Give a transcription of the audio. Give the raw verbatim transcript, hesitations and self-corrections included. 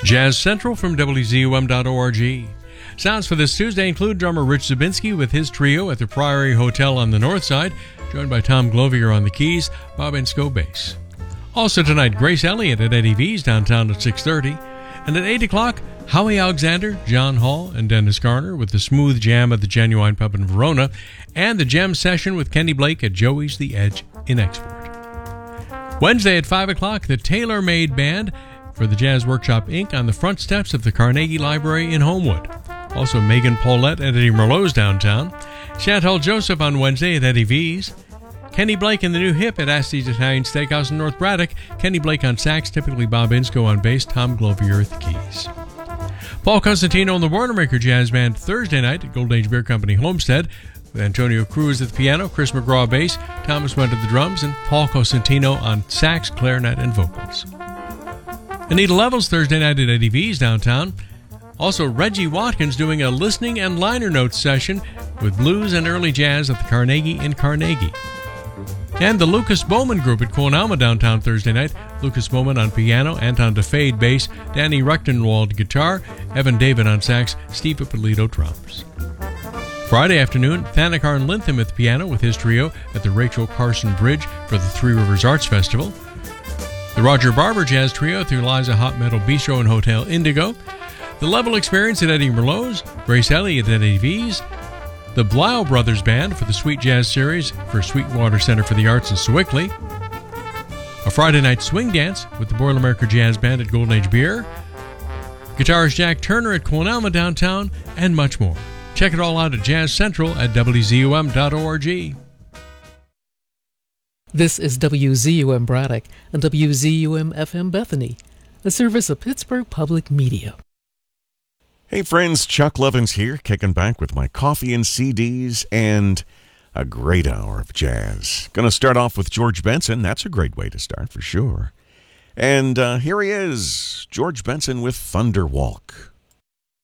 Jazz Central from W Z U M dot org. Sounds for this Tuesday include drummer Rich Zabinski with his trio at the Priory Hotel on the north side, joined by Tom Glovier on the keys, Bob Ensko bass. Also tonight, Grace Elliott at Eddie V's downtown at six thirty. And at eight o'clock, Howie Alexander, John Hall, and Dennis Garner with the Smooth Jam at the Genuine Pub in Verona, and the Jam Session with Kenny Blake at Joey's The Edge in Export. Wednesday at five o'clock, the Tailor Made Band for the Jazz Workshop Incorporated on the front steps of the Carnegie Library in Homewood. Also Megan Paulette at Eddie Merlot's downtown. Chantal Joseph on Wednesday at Eddie V's. Kenny Blake and the New Hip at Asti's Italian Steakhouse in North Braddock. Kenny Blake on sax, typically Bob Ensko on bass, Tom Glovier at the keys. Paul Costantino and the Boilermaker Jazz Band Thursday night at Golden Age Beer Company Homestead, with Antonio Cruz at the piano, Chris McGraw bass, Thomas Went at the drums, and Paul Costantino on sax, clarinet, and vocals. Anita Levels Thursday night at Eddie V's downtown. Also, Reggie Watkins doing a listening and liner notes session with blues and early jazz at the Carnegie in Carnegie. And the Lucas Bowman Group at Quonalma downtown Thursday night. Lucas Bowman on piano, Anton DeFade bass, Danny Rechtenwald guitar, Evan David on sax, Steve Ippolito drums. Friday afternoon, Thanakarn Lintham at the piano with his trio at the Rachel Carson Bridge for the Three Rivers Arts Festival. The Roger Barber Jazz Trio through Liza Hot Metal Bistro and Hotel Indigo. The Level Experience at Eddie Merlot's, Grace Elliott at Eddie V's. The Blau Brothers Band for the Sweet Jazz Series for Sweetwater Center for the Arts in Sewickley. A Friday night swing dance with the Boilermaker Jazz Band at Golden Age Beer. Guitarist Jack Turner at Quonalma downtown, and much more. Check it all out at Jazz Central at W Z U M dot org. This is W Z U M Braddock and W Z U M F M Bethany, a service of Pittsburgh Public Media. Hey friends, Chuck Lovins here, kicking back with my coffee and C Ds and a great hour of jazz. Gonna start off with George Benson. That's a great way to start for sure. And uh, here he is, George Benson with Thunderwalk.